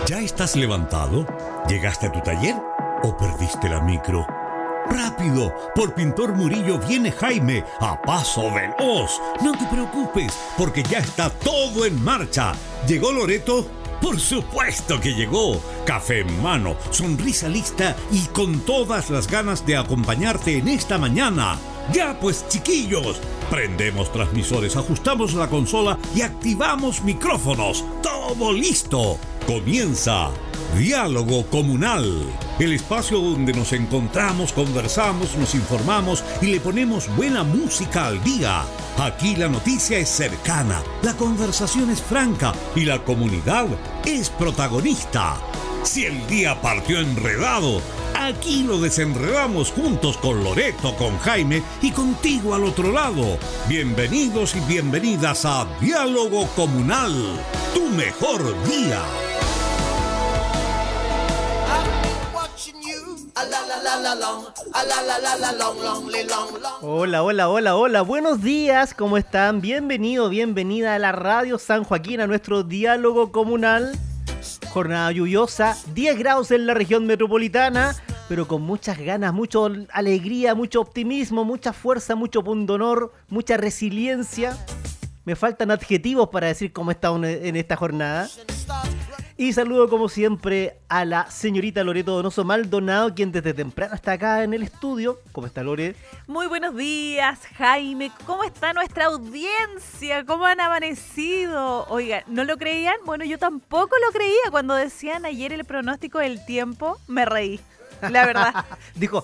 ¿Ya estás levantado? ¿Llegaste a tu taller? ¿O perdiste la micro? ¡Rápido! Por Pintor Murillo viene Jaime a paso veloz. No te preocupes, porque ya está todo en marcha. ¿Llegó Loreto? ¡Por supuesto que llegó! Café en mano, sonrisa lista y con todas las ganas de acompañarte en esta mañana. ¡Ya pues, chiquillos! Prendemos transmisores, ajustamos la consola y activamos micrófonos. ¡Todo listo! Comienza Diálogo Comunal, el espacio donde nos encontramos, conversamos, nos informamos y le ponemos buena música al día. Aquí la noticia es cercana, la conversación es franca y la comunidad es protagonista. Si el día partió enredado, aquí lo desenredamos juntos con Loreto, con Jaime y contigo al otro lado. Bienvenidos y bienvenidas a Diálogo Comunal, tu mejor día. Hola, hola, hola, hola, buenos días, ¿cómo están? Bienvenido, bienvenida a la Radio San Joaquín, a nuestro Diálogo Comunal. Jornada lluviosa, 10 grados en la región metropolitana, pero con muchas ganas, mucha alegría, mucho optimismo, mucha fuerza, mucho pundonor, mucha resiliencia. Me faltan adjetivos para decir cómo está en esta jornada. Y saludo como siempre a la señorita Loreto Donoso Maldonado, quien desde temprano está acá en el estudio. ¿Cómo está, Lore? Muy buenos días, Jaime. ¿Cómo está nuestra audiencia? ¿Cómo han amanecido? Oiga, ¿no lo creían? Bueno, yo tampoco lo creía. Cuando decían ayer el pronóstico del tiempo, me reí. La verdad. Dijo,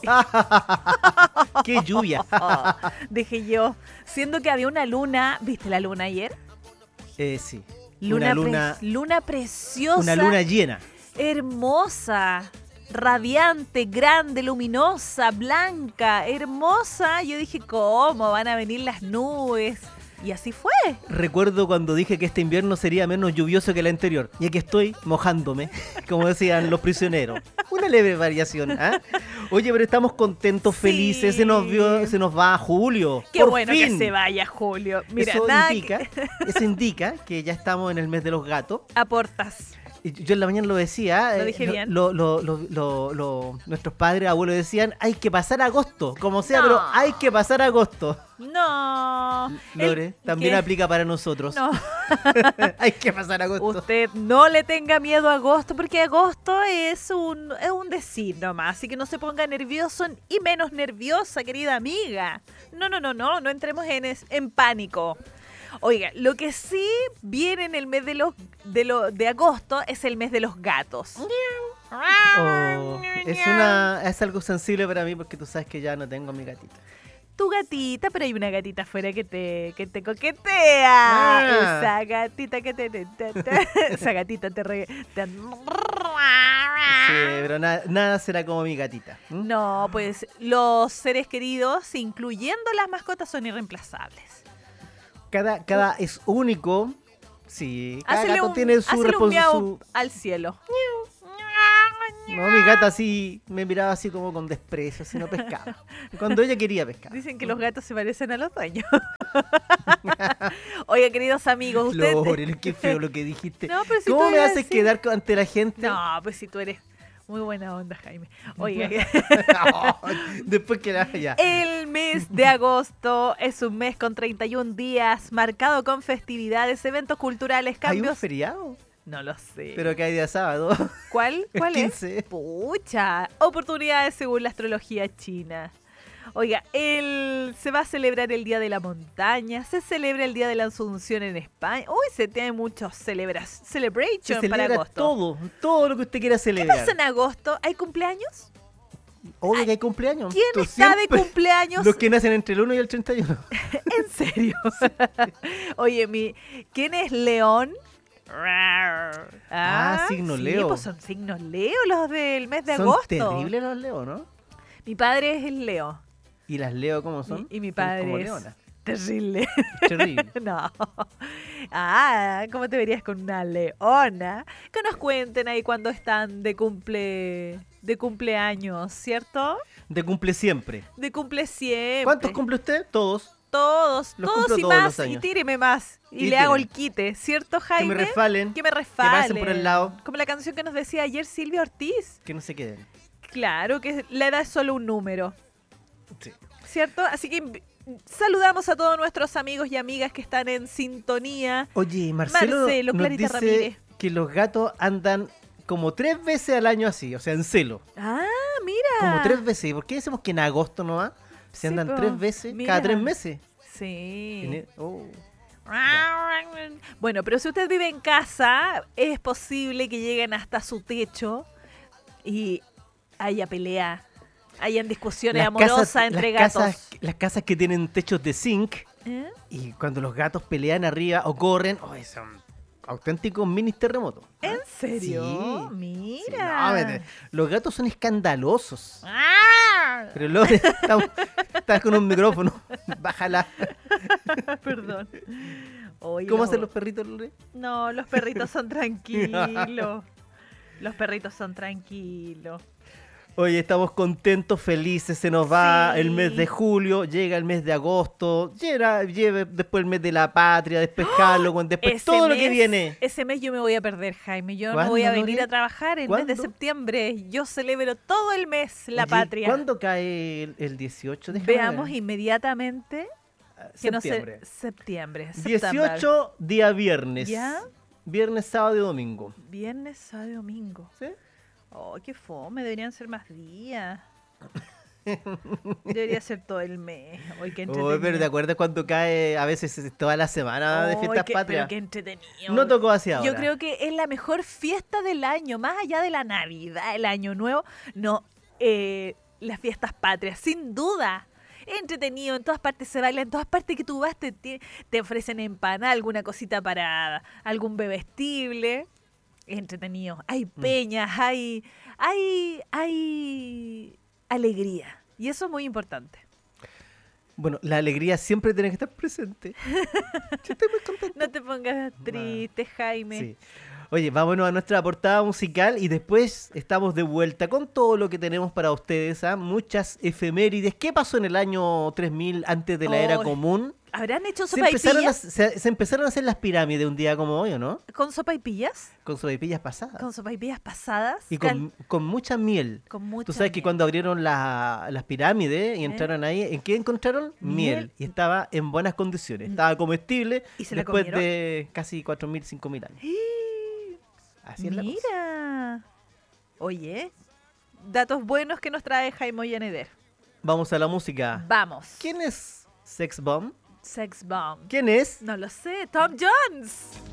¡qué lluvia! Dije yo, siendo que había una luna. ¿Viste la luna ayer? Sí. Luna preciosa. Una luna llena. Hermosa, radiante, grande, luminosa, blanca, hermosa. Yo dije, ¿cómo van a venir las nubes? Y así fue. Recuerdo cuando dije que este invierno sería menos lluvioso que el anterior. Y aquí estoy mojándome, como decían los prisioneros. Una leve variación, ¿eh? Oye, pero estamos contentos, felices. Se nos va Julio. Qué bueno fin. Que se vaya Julio. Mira, eso indica que ya estamos en el mes de los gatos. Aportas. Yo en la mañana lo decía. Lo dije bien. Nuestros padres, abuelos decían, hay que pasar agosto. Como sea, pero hay que pasar agosto. No. Lore, también aplica para nosotros. No. Hay que pasar agosto. Usted no le tenga miedo a agosto, porque agosto es un decir nomás. Así que no se ponga nervioso y menos nerviosa, querida amiga. No entremos en pánico. Oiga, lo que sí viene en el mes de agosto es el mes de los gatos. Es algo sensible para mí porque tú sabes que ya no tengo a mi gatita. Tu gatita, pero hay una gatita afuera que te coquetea. Esa gatita que esa gatita te Sí, pero nada será como mi gatita. No, pues los seres queridos, incluyendo las mascotas, son irreemplazables. Cada es único. Sí, cada gato tiene su responsabilidad al cielo. No, mi gata así me miraba así como con desprecio, así no pescaba. Cuando ella quería pescar. Dicen que los gatos se parecen a los dueños. Oiga, queridos amigos, ustedes... Lore, qué feo lo que dijiste. No, pero si ¿cómo me haces quedar ante la gente? No, pues si tú eres muy buena onda, Jaime. Oiga. Después que ya. El mes de agosto es un mes con 31 días, marcado con festividades, eventos culturales, cambios... ¿Hay un feriado? No lo sé. Pero que hay día sábado. ¿Cuál 15. Es? Pucha. Oportunidades según la astrología china. Oiga, se va a celebrar el Día de la Montaña, se celebra el Día de la Asunción en España. Uy, se tiene muchos celebration para agosto. Todo lo que usted quiera celebrar. ¿Qué pasa en agosto? ¿Hay cumpleaños? Obvio que hay cumpleaños. ¿Quién está de cumpleaños? Los que nacen entre el 1 y el 31. ¿En serio? Oye, ¿quién es León? Signo sí, Leo. Pues son signos Leo los del mes de agosto. Son terribles los Leo, ¿no? Mi padre es el Leo. ¿Y las Leo cómo son? Y mi padre como es leona. Terrible. Terrible. No. ¿Cómo te verías con una leona? Que nos cuenten ahí cuando están de cumpleaños, ¿cierto? De cumple siempre. De cumple siempre. ¿Cuántos cumple usted? Todos. todos Los y cumplo todos más, los y años. tíreme más. Y Y le hago tíreme. el quite, ¿cierto, Que Jaime? me refalen, Que me que refalen. pasen por el lado, Como la canción que nos decía ayer Silvia Ortiz. que no se queden. Claro, que la edad es solo un número, Sí. ¿cierto? Así que saludamos a todos nuestros amigos y amigas que están en sintonía. Oye, Marcelo, Marcelo, nos Clarita dice Ramírez. que los gatos andan como 3 veces al año así, o sea, en celo. Ah, mira. Como 3 veces. ¿Por qué decimos que en agosto no va? Se Sí, andan po. 3 veces Mira. cada 3 meses. Sí. Oh. Bueno, pero si usted vive en casa, es posible que lleguen hasta su techo y haya pelea, hayan discusiones amorosas entre gatos. Las casas que tienen techos de zinc ¿Eh? y cuando los gatos pelean arriba o corren, son auténticos mini terremotos. ¿En serio? Sí. Mira. Sí, no, vete. Los gatos son escandalosos. ¡Ah! Pero Lore, estás con un micrófono. Bájala. Perdón. Oye, ¿Cómo no. hacen los perritos, Lore? No, los perritos son tranquilos. Los perritos son tranquilos. Oye, estamos contentos, felices, se nos va Sí. el mes de julio, llega el mes de agosto, lleve después el mes de la patria, después Halloween, después Ese todo lo que mes- viene. Ese mes yo me voy a perder, Jaime. Yo no ¿Cuándo, voy a Lore? venir a trabajar el mes de ¿Cuándo? septiembre. Yo celebro todo el mes la Oye, patria. ¿Cuándo cae el 18? Déjame Veamos ver. inmediatamente que Septiembre. no sé. Septiembre. 18 día viernes. ¿Ya? Viernes, sábado y domingo. Viernes, sábado y domingo. ¿Sí? Oh, qué fome. Deberían ser más días. Debería ser todo el mes. Hoy qué entretenido. Pero ¿te acuerdas cuando cae a veces toda la semana de Ay, fiestas pero patrias? qué entretenido. No tocó hacia ahora. Yo creo que es la mejor fiesta del año, más allá de la Navidad, el Año Nuevo. No, las fiestas patrias, sin duda. Entretenido, en todas partes se baila, en todas partes que tú vas te ofrecen empanada, alguna cosita para algún bebestible. Es entretenido. Hay peñas, hay alegría. Y eso es muy importante. Bueno, la alegría siempre tiene que estar presente. Yo estoy muy contento. No te pongas triste, Jaime. Sí. Oye, vámonos a nuestra portada musical y después estamos de vuelta con todo lo que tenemos para ustedes. Muchas efemérides. ¿Qué pasó en el año 3000 antes de la era Oh, común? ¿Habrán hecho Se sopaipillas? se empezaron a hacer las pirámides un día como hoy, ¿o no? ¿Con sopaipillas? Con sopaipillas pasadas. ¿Con sopaipillas pasadas? Y con mucha miel. Con mucha Tú sabes que miel. cuando abrieron las pirámides y entraron ahí, ¿en qué encontraron? Miel. Y estaba en buenas condiciones. Estaba comestible ¿Y se la después comieron? de casi 4.000, 5.000 años. Así es la cosa. Mira. Oye, datos buenos que nos trae Jaime Ollaneder. Vamos a la música. Vamos. ¿Quién es Sex Bomb? Sex Bomb. ¿Quién es? No lo sé. Tom Jones.